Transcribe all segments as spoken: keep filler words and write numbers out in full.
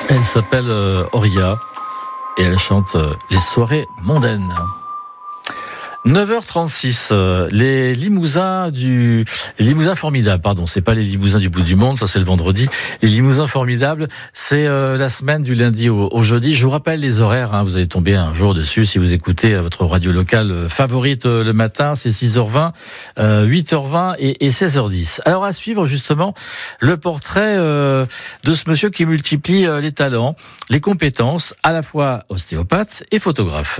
Elle s'appelle euh, Auria et elle chante euh, les soirées mondaines. neuf heures trente-six, euh, les limousins du, les limousins formidables, pardon, c'est pas les limousins du bout du monde, ça c'est le vendredi. Les limousins formidables, c'est euh, la semaine du lundi au, au jeudi. Je vous rappelle les horaires, hein, vous allez tomber un jour dessus si vous écoutez votre radio locale favorite euh, le matin, c'est six heures vingt, euh, huit heures vingt et, et seize heures dix. Alors à suivre justement le portrait euh, de ce monsieur qui multiplie euh, les talents, les compétences, à la fois ostéopathe et photographe.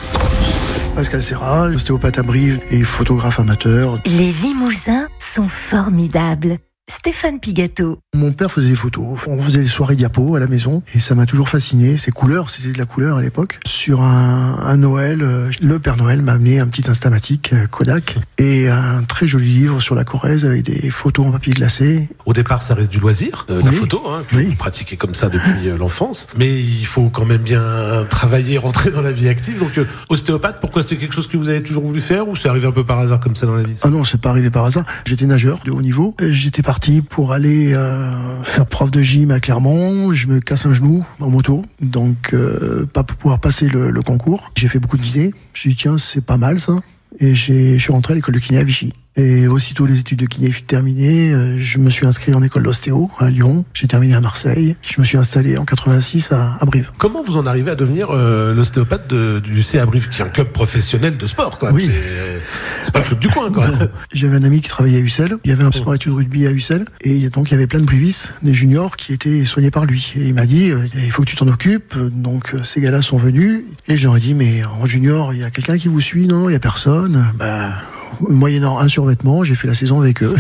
Pascal Serra, ostéopathe à Brive et photographe amateur. Les limousins sont formidables. Stéphane Pigato. Mon père faisait des photos. On faisait des soirées diapos à la maison et ça m'a toujours fasciné. Ces couleurs, c'était de la couleur à l'époque. Sur un, un Noël, le Père Noël m'a amené un petit Instamatic Kodak et un très joli livre sur la Corrèze avec des photos en papier glacé. Au départ, ça reste du loisir, euh, oui. la photo, hein, que oui. vous pratiquez comme ça depuis euh, l'enfance. Mais il faut quand même bien travailler, rentrer dans la vie active. Donc, euh, ostéopathe, pourquoi c'était quelque chose que vous avez toujours voulu faire ou c'est arrivé un peu par hasard comme ça dans la vie? Ah non, c'est pas arrivé par hasard. J'étais nageur de haut niveau. J'étais parti pour aller euh, faire prof de gym à Clermont. Je me casse un genou en moto, donc euh, pas pour pouvoir passer le, le concours. J'ai fait beaucoup de kiné. J'ai dit tiens, c'est pas mal ça. Et j'ai, je suis rentré à l'école de kiné à Vichy. Et aussitôt les études de kiné terminées, euh, je me suis inscrit en école d'ostéo à Lyon. J'ai terminé à Marseille. Je me suis installé en quatre-vingt-six à, à Brive. Comment vous en arrivez à devenir euh, l'ostéopathe de, du C A Brive, qui est un club professionnel de sport, quoi. Oui. C'est, c'est pas le club du coin, quoi. J'avais un ami qui travaillait à Ussel. Il y avait un sport études rugby à Ussel. Et donc il y avait plein de brivistes, des juniors qui étaient soignés par lui. Et il m'a dit, euh, il faut que tu t'en occupes. Donc euh, ces gars-là sont venus. Et j'aurais dit, mais en junior, il y a quelqu'un qui vous suit? Non, il y a personne. Ben, moyennant un survêtement, j'ai fait la saison avec eux.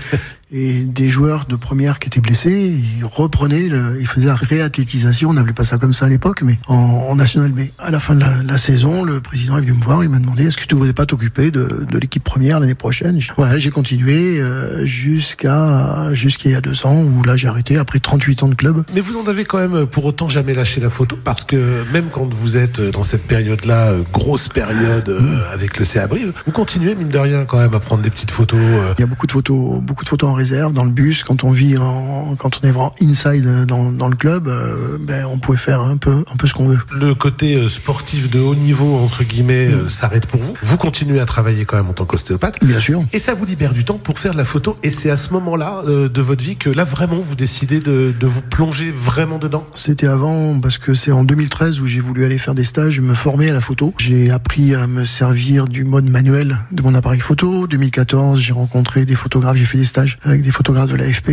Et des joueurs de première qui étaient blessés, ils reprenaient, le, ils faisaient la réathlétisation, on n'appelait pas ça comme ça à l'époque, mais en, en National B. À la fin de la, la saison, le président est venu me voir, il m'a demandé est-ce que tu ne voudrais pas t'occuper de, de l'équipe première l'année prochaine? Voilà, j'ai continué euh, jusqu'à jusqu'à il y a deux ans, où là j'ai arrêté après trente-huit ans de club. Mais vous en avez quand même pour autant jamais lâché la photo, parce que même quand vous êtes dans cette période-là, grosse période euh, mmh. avec le C A Brive, vous continuez mine de rien quand même à prendre des petites photos. Euh... Il y a beaucoup de photos, beaucoup de photos en réserve dans le bus quand on vit en, quand on est vraiment inside dans, dans le club, euh, ben on pouvait faire un peu un peu ce qu'on veut. Le côté euh, sportif de haut niveau entre guillemets mmh. euh, s'arrête pour vous. Vous continuez à travailler quand même en tant qu'ostéopathe. Bien sûr. Et ça vous libère du temps pour faire de la photo. Et c'est à ce moment-là euh, de votre vie que là vraiment vous décidez de, de vous plonger vraiment dedans. C'était avant parce que c'est en deux mille treize où j'ai voulu aller faire des stages, me former à la photo. J'ai appris à me servir du mode manuel de mon appareil photo. deux mille quatorze, j'ai rencontré des photographes, j'ai fait des stages avec des photographes de l'A F P.